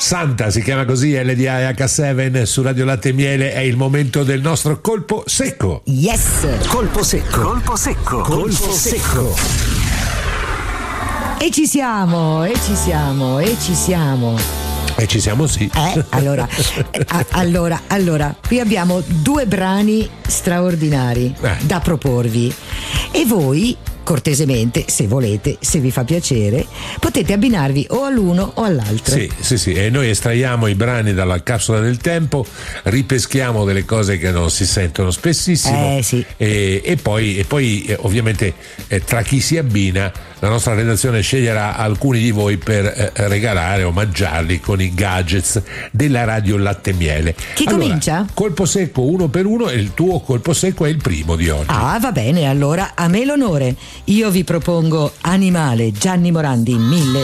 Santa si chiama così, LDA e H7 su Radio Latte e Miele. È il momento del nostro colpo secco. Yes! Colpo secco. Colpo secco. Colpo secco. E ci siamo. E ci siamo, sì. Allora, qui abbiamo 2 brani straordinari da proporvi e voi, cortesemente, se volete, se vi fa piacere, potete abbinarvi o all'uno o all'altro. Sì, e noi estraiamo i brani dalla capsula del tempo, ripeschiamo delle cose che non si sentono spessissimo, sì. e poi ovviamente tra chi si abbina la nostra redazione sceglierà alcuni di voi per regalare, omaggiarli con i gadgets della Radio Latte e Miele. Chi comincia? Colpo secco 1 per 1 e il tuo colpo secco è il primo di oggi. Ah, va bene, allora a me l'onore. Io vi propongo Animale, Gianni Morandi, 1989.